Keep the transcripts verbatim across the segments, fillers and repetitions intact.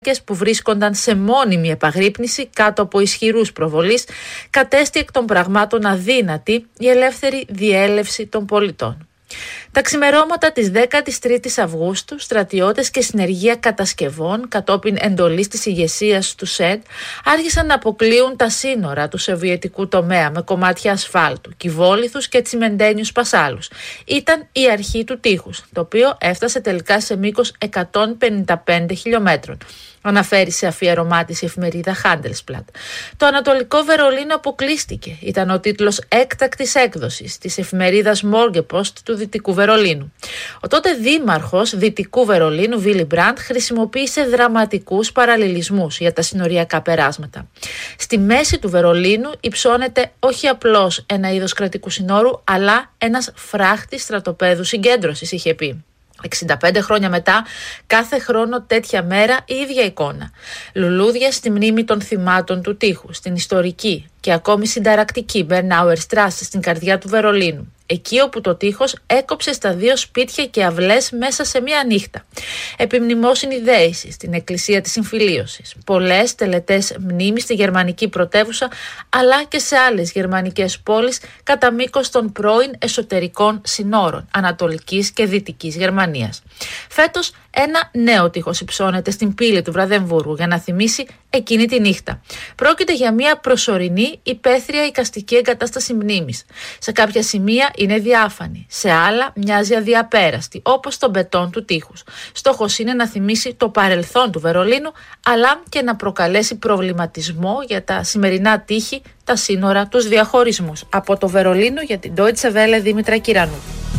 που βρίσκονταν σε μόνιμη επαγρύπνηση κάτω από ισχυρούς προβολείς, κατέστη εκ των πραγμάτων αδύνατη η ελεύθερη διέλευση των πολιτών. Τα ξημερώματα της δέκατης τρίτης Αυγούστου, στρατιώτες και συνεργεία κατασκευών κατόπιν εντολής της ηγεσίας του ΣΕΝΤ άρχισαν να αποκλείουν τα σύνορα του σοβιετικού τομέα με κομμάτια ασφάλτου, κυβόλιθους και τσιμεντένιους πασάλους. Ήταν η αρχή του τείχους, το οποίο έφτασε τελικά σε μήκος εκατόν πενήντα πέντε χιλιόμετρων. Αναφέρει σε αφιερωμά της η εφημερίδα Handelsblatt. Το Ανατολικό Βερολίνο αποκλείστηκε. Ήταν ο τίτλος έκτακτης έκδοσης της εφημερίδας Morgenpost του Δυτικού Βερολίνου. Ο τότε δήμαρχος Δυτικού Βερολίνου, Βίλι Μπραντ, χρησιμοποίησε δραματικούς παραλληλισμούς για τα συνοριακά περάσματα. Στη μέση του Βερολίνου υψώνεται όχι απλώς ένα είδος κρατικού συνόρου, αλλά ένας φράχτης στρατοπέδου συγκέντρωσης, είχε πει. εξήντα πέντε χρόνια μετά, κάθε χρόνο τέτοια μέρα η ίδια εικόνα. Λουλούδια στη μνήμη των θυμάτων του τείχου, στην ιστορική και ακόμη συνταρακτική Μπερνάουερ Στράσε στην καρδιά του Βερολίνου. Εκεί όπου το τείχος έκοψε στα δύο σπίτια και αυλές μέσα σε μία νύχτα. Επιμνημόσυνη δέηση στην Εκκλησία της Συμφιλίωσης. Πολλές τελετές μνήμης στη γερμανική πρωτεύουσα, αλλά και σε άλλες γερμανικές πόλεις κατά μήκος των πρώην εσωτερικών συνόρων Ανατολικής και Δυτικής Γερμανίας. Φέτος ένα νέο τείχος υψώνεται στην πύλη του Βραδεμβούργου για να θυμίσει εκείνη τη νύχτα. Πρόκειται για μια προσωρινή υπαίθρια εικαστική εγκατάσταση μνήμης. Σε κάποια σημεία είναι διάφανη, σε άλλα μοιάζει αδιαπέραστη, όπως το μπετόν του τείχους. Στόχος είναι να θυμίσει το παρελθόν του Βερολίνου, αλλά και να προκαλέσει προβληματισμό για τα σημερινά τείχη, τα σύνορα, τους διαχωρισμούς. Από το Βερολίνο για την Deutsche Welle, Δήμητρα Κυρανού.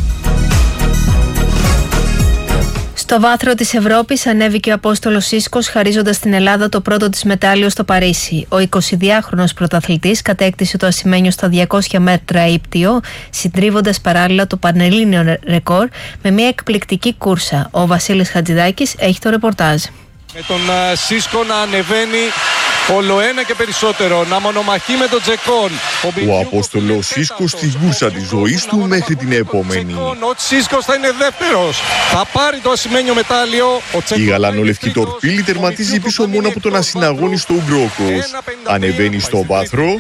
Στο βάθρο της Ευρώπης ανέβηκε ο Απόστολος Σίσκος, χαρίζοντας στην Ελλάδα το πρώτο της μετάλλιο στο Παρίσι. Ο εικοσιδυάχρονος πρωταθλητής κατέκτησε το ασημένιο στα διακόσια μέτρα ύπτιο, συντρίβοντας παράλληλα το πανελλήνιο ρεκόρ με μια εκπληκτική κούρσα. Ο Βασίλης Χατζηδάκης έχει το ρεπορτάζ. Με τον uh, Σίσκο να ανεβαίνει όλο ένα και περισσότερο, να μονομαχεί με τον Τζεκόν. Ο Απόστολος Σίσκος στη γούσα της ζωής του μέχρι την επόμενη. Ο Σίσκος θα είναι δεύτερος, θα πάρει το ασημένιο μετάλλιο. Η γαλανολευκή τορπίλη τερματίζει πίσω μόνο από τον ασυναγώνιστο Ουγκρόκος. Ανεβαίνει στο βάθρο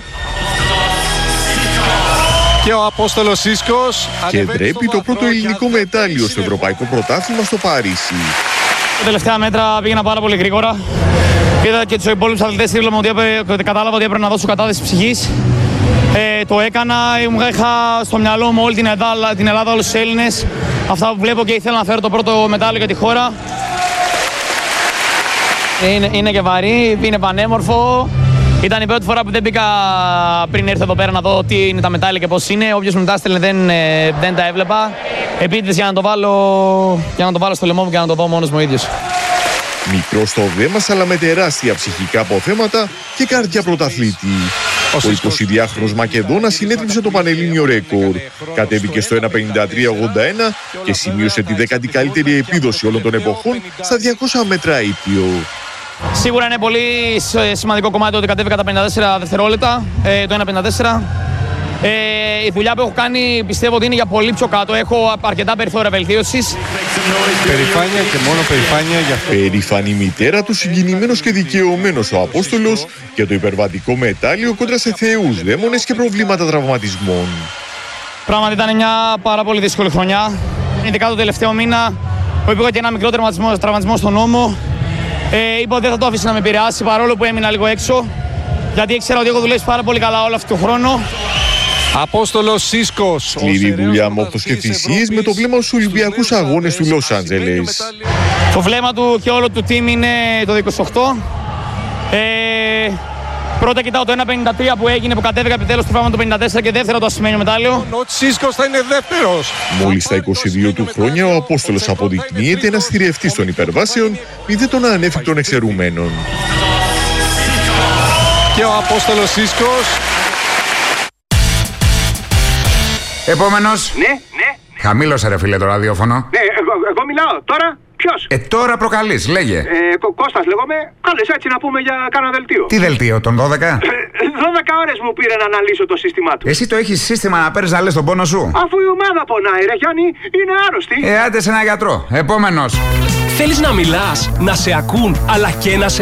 και ο Απόστολος Σίσκος και ντρέπει το πρώτο ελληνικό μετάλλιο στο Ευρωπαϊκό Πρωτάθλημα στο Παρίσι. Τα τελευταία μέτρα πήγαινα πάρα πολύ γρήγορα. Είδα και τους υπόλοιπους αθλητές δίπλα μου ότι κατάλαβα ότι έπρεπε να δώσω κατάθεση ψυχής. Ε, το έκανα, είχα στο μυαλό μου όλη την Ελλάδα, την Ελλάδα, όλους τους Έλληνες. Αυτά που βλέπω και ήθελα να φέρω το πρώτο μετάλλιο για τη χώρα. Είναι, είναι και βαρύ, είναι πανέμορφο. Ήταν η πρώτη φορά που δεν μπήκα πριν έρθω εδώ πέρα να δω τι είναι τα μετάλλια και πώς είναι. Όποιος μου τα έστελνε δεν, δεν τα έβλεπα. Επίτηδες για να το βάλω, για να το βάλω στο λαιμό μου και να το δω μόνος μου ο ίδιος. Μικρό στο δέμας, αλλά με τεράστια ψυχικά αποθέματα και καρδιά πρωταθλήτη. Ο εικοσιδυάχρονος Μακεδόνας συνέτριψε το πανελλήνιο ρεκόρ. Κατέβηκε στο ένα πενήντα τρία ογδόντα ένα και σημείωσε τη δέκατη καλύτερη επίδοση όλων των εποχών στα διακόσια μέτρα ύπτιο. Σίγουρα είναι πολύ σημαντικό κομμάτι ότι κατέβηκα τα πενήντα τέσσερα δευτερόλεπτα, το ένα πενήντα τέσσερα. Ε, η δουλειά που έχω κάνει πιστεύω ότι είναι για πολύ πιο κάτω. Έχω αρκετά περιθώρια βελτίωσης. Περηφάνεια και μόνο περηφάνεια για αυτό. Περηφανή μητέρα του, συγκινημένος και δικαιωμένος ο Απόστολος για το υπερβατικό μετάλλιο κόντρα σε θεούς, δαίμονες και προβλήματα τραυματισμών. Πράγματι ήταν μια πάρα πολύ δύσκολη χρονιά. Ειδικά το τελευταίο μήνα που πήγα και ένα μικρό τραυματισμό, τραυματισμό στον ώμο. Ε, είπα ότι δεν θα το αφήσει να με επηρεάσει παρόλο που έμεινα λίγο έξω. Γιατί ήξερα ότι έχω δουλέψει πάρα πολύ καλά όλο αυτό τον χρόνο. Απόστολος Σίσκος. Σκληρή δουλειά, μόχθος και θυσίες με το βλέμμα στους Ολυμπιακούς Αγώνες του Λος Άντζελες. Το βλέμμα του και όλο του team είναι το είκοσι οκτώ. Ε, πρώτα κοιτάω το ένα πενήντα τρία που έγινε, που κατέβηκα επιτέλους στο πράγμα το πενήντα τέσσερα και δεύτερο το ασημένιο μετάλλιο. Ο Σίσκος θα είναι δεύτερος. Μόλις στα είκοσι δύο του χρόνια ο Απόστολος αποδεικνύεται ένας θηρευτής των υπερβάσεων, μηδέ των ανέφικτων εξαιρουμένων. Και ο Απόστολος Σίσκος. Επόμενος. Ναι, ναι. Χαμήλωσε ρε φίλε το ραδιόφωνο. Ναι, εγώ, εγώ μιλάω. Τώρα, Ποιος? Ε, τώρα προκαλείς, λέγε. Ε, Κω- Κώστας λέγομαι. Κάλες έτσι να πούμε για κάνα δελτίο. Τι δελτίο, τον δώδεκα? δώδεκα ώρες μου πήρε να αναλύσω το σύστημά του. Εσύ το έχεις σύστημα να παίρνεις να λες τον πόνο σου? Αφού η ομάδα πονάει, ρε Γιάννη, είναι άρρωστη. Ε, άντε σε ένα γιατρό. Επόμενος. Θέλεις να μιλάς, να σε ακούν, αλλά και να σε